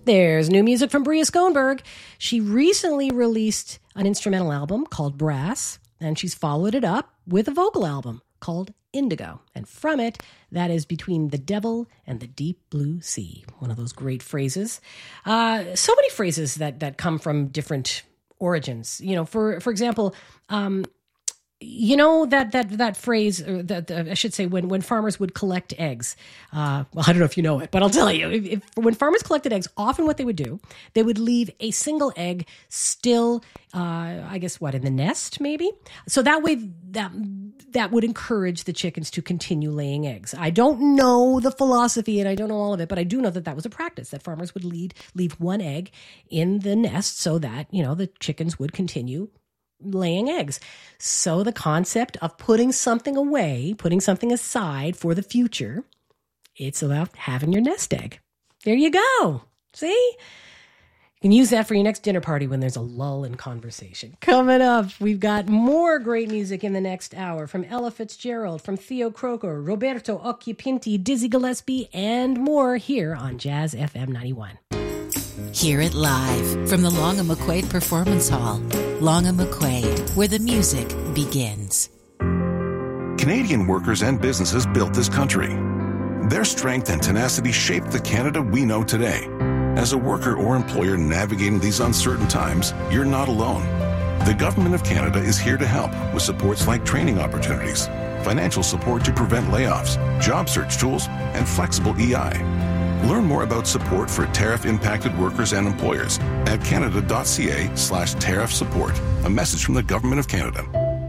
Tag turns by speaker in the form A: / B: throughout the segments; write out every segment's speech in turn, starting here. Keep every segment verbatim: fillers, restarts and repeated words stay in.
A: There's new music from Bria Schoenberg. She recently released an instrumental album called Brass, and she's followed it up with a vocal album called Indigo. And from it, that is Between the Devil and the Deep Blue Sea. One of those great phrases. Uh, so many phrases that that come from different origins. You know, for for example, um, you know that that that phrase, or that I should say, when when farmers would collect eggs. Uh, well, I don't know if you know it, but I'll tell you. If, if, when farmers collected eggs, often what they would do, they would leave a single egg still, uh, I guess, what, in the nest, maybe? So that way, that that would encourage the chickens to continue laying eggs. I don't know the philosophy, and I don't know all of it, but I do know that that was a practice, that farmers would lead, leave one egg in the nest so that, you know, the chickens would continue laying eggs. So the concept of putting something away, putting something aside for the future, it's about having your nest egg. There you go. See? You can use that for your next dinner party when there's a lull in conversation. Coming up, we've got more great music in the next hour from Ella Fitzgerald, from Theo Croker, Roberto Occhipinti, Dizzy Gillespie, and more here on Jazz F M ninety-one.
B: Hear it live from the Long and McQuaid Performance Hall. Long and McQuaid, where the music begins.
C: Canadian workers and businesses built this country. Their strength and tenacity shaped the Canada we know today. As a worker or employer navigating these uncertain times, you're not alone. The Government of Canada is here to help with supports like training opportunities, financial support to prevent layoffs, job search tools, and flexible E I. Learn more about support for tariff-impacted workers and employers at canada.ca slash tariff support. A message from the Government of Canada.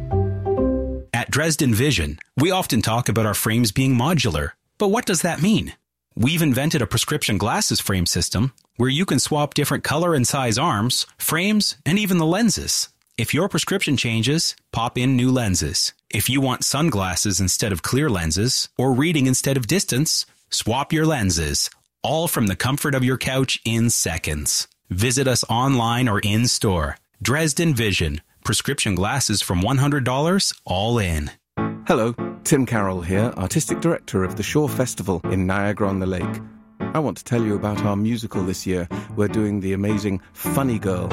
D: At Dresden Vision, we often talk about our frames being modular. But what does that mean? We've invented a prescription glasses frame system where you can swap different color and size arms, frames, and even the lenses. If your prescription changes, pop in new lenses. If you want sunglasses instead of clear lenses, or reading instead of distance, swap your lenses. All from the comfort of your couch in seconds. Visit us online or in store. Dresden Vision. Prescription glasses from one hundred dollars, all in.
E: Hello, Tim Carroll here, Artistic Director of the Shore Festival in Niagara-on-the-Lake. I want to tell you about our musical this year. We're doing the amazing Funny Girl.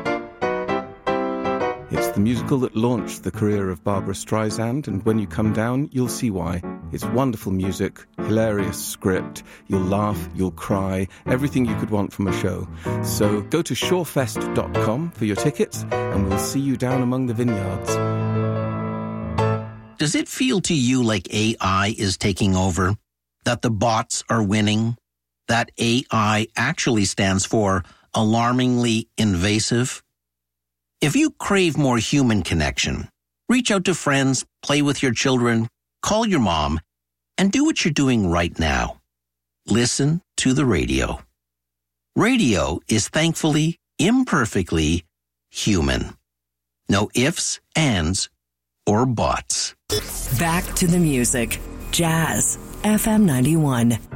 E: It's the musical that launched the career of Barbra Streisand, and when you come down, you'll see why. It's wonderful music, hilarious script, you'll laugh, you'll cry, everything you could want from a show. So go to shorefest dot com for your tickets, and we'll see you down among the vineyards.
F: Does it feel to you like A I is taking over? That the bots are winning? That A I actually stands for alarmingly invasive? If you crave more human connection, reach out to friends, play with your children, call your mom, and do what you're doing right now. Listen to the radio. Radio is thankfully, imperfectly human. No ifs, ands, or buts.
B: Back to the music. Jazz F M ninety-one.